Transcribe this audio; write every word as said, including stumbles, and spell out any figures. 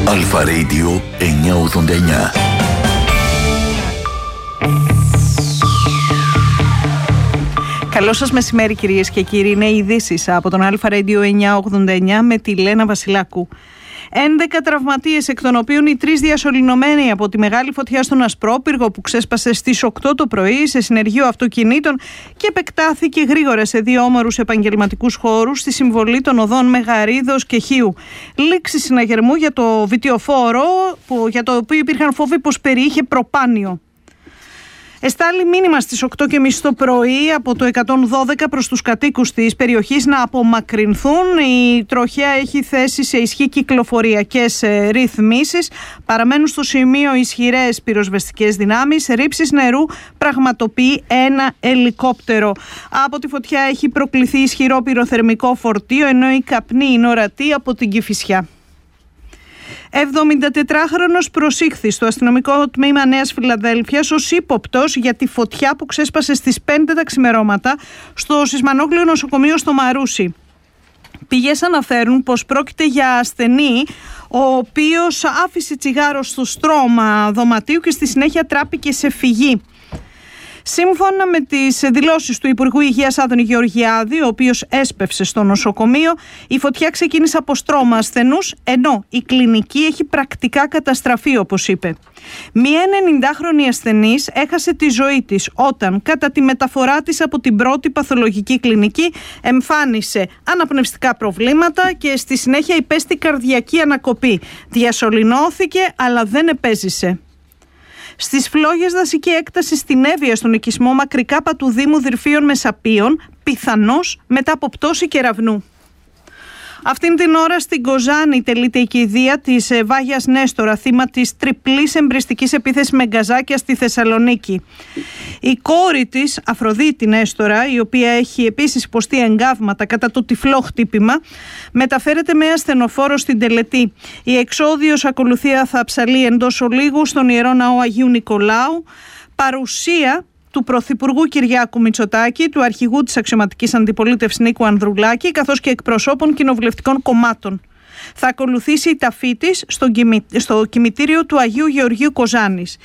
Αλφα Radio εννιακόσια ογδόντα εννιά. Καλό σας μεσημέρι κυρίες και κύριοι. Είναι οι ειδήσεις από τον Αλφα Radio εννιακόσια ογδόντα εννιά με τη Λένα Βασιλάκου. έντεκα τραυματίες, εκ των οποίων οι τρεις διασωληνωμένοι από τη μεγάλη φωτιά στον Ασπρόπυργο που ξέσπασε στις οκτώ το πρωί σε συνεργείο αυτοκινήτων και επεκτάθηκε γρήγορα σε δύο όμορους επαγγελματικούς χώρους στη συμβολή των οδών Μεγαρίδος και Χίου. Λήξη συναγερμού για το βιτιοφόρο, που, για το οποίο υπήρχαν φόβοι πως περιείχε προπάνιο. Εστάλει μήνυμα στις οκτώ και μισή το πρωί από το εκατόν δώδεκα προς τους κατοίκους της περιοχής να απομακρυνθούν. Η τροχέα έχει θέσει σε ισχύ κυκλοφοριακές ρυθμίσεις. Παραμένουν στο σημείο ισχυρές πυροσβεστικές δυνάμεις. Ρήψεις νερού πραγματοποιεί ένα ελικόπτερο. Από τη φωτιά έχει προκληθεί ισχυρό πυροθερμικό φορτίο, ενώ η καπνή είναι ορατή από την Κηφισιά. εβδομηντατετράχρονος προσήχθη στο αστυνομικό τμήμα Νέας Φιλαδέλφειας ως ύποπτος για τη φωτιά που ξέσπασε στις πέντε τα ξημερώματα στο Σισμανόγλιο νοσοκομείο στο Μαρούσι. Πηγές αναφέρουν πως πρόκειται για ασθενή ο οποίος άφησε τσιγάρο στο στρώμα δωματίου και στη συνέχεια τράπηκε σε φυγή. Σύμφωνα με τις δηλώσεις του Υπουργού Υγείας Άδωνη Γεωργιάδη, ο οποίος έσπευσε στο νοσοκομείο, η φωτιά ξεκίνησε από στρώμα ασθενούς, ενώ η κλινική έχει πρακτικά καταστραφεί, όπως είπε. Μία ενενηντάχρονη ασθενής έχασε τη ζωή της όταν, κατά τη μεταφορά της από την πρώτη παθολογική κλινική, εμφάνισε αναπνευστικά προβλήματα και στη συνέχεια υπέστη καρδιακή ανακοπή. Διασωληνώθηκε, αλλά δεν επέζησε. Στις Φλόγες, δασική έκταση στην Εύβοια, στον οικισμό Μακρικάπα του Δήμου Δυρφίων Μεσαπίων, πιθανώς μετά από πτώση κεραυνού. Αυτήν την ώρα στην Κοζάνη τελείται η κηδεία της Βάγιας Νέστορα, θύμα της τριπλής εμπριστικής επίθεσης με γκαζάκια στη Θεσσαλονίκη. Η κόρη της, Αφροδίτη Νέστορα, η οποία έχει επίσης υποστεί εγκάβματα κατά το τυφλό χτύπημα, μεταφέρεται με ασθενοφόρο στην Τελετή. Η εξόδιος ακολουθία θα ψαλεί εντός ολίγου στον Ιερό Ναό Αγίου Νικολάου. Παρουσία του Πρωθυπουργού Κυριάκου Μητσοτάκη, του αρχηγού της αξιωματικής αντιπολίτευσης Νίκου Ανδρουλάκη, καθώς και εκπροσώπων κοινοβουλευτικών κομμάτων. Θα ακολουθήσει η ταφή της στο κημητήριο του Αγίου Γεωργίου Κοζάνης.